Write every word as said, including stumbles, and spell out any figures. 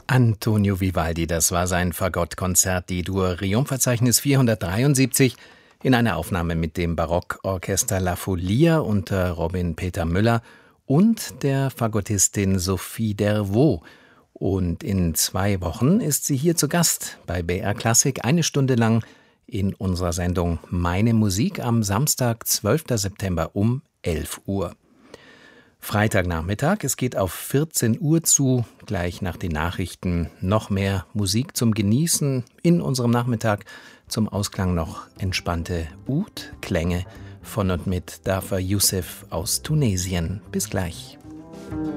Antonio Vivaldi, das war sein Fagottkonzert D-Dur, Riom-Verzeichnis vierhundertdreiundsiebzig, in einer Aufnahme mit dem Barockorchester La Folia unter Robin Peter Müller und der Fagottistin Sophie Dervaux. Und in zwei Wochen ist sie hier zu Gast bei B R Klassik, eine Stunde lang in unserer Sendung Meine Musik am Samstag, zwölften September um elf Uhr. Freitagnachmittag, es geht auf vierzehn Uhr zu, gleich nach den Nachrichten noch mehr Musik zum Genießen in unserem Nachmittag, zum Ausklang noch entspannte Oud-Klänge von und mit Dafer Youssef aus Tunesien. Bis gleich.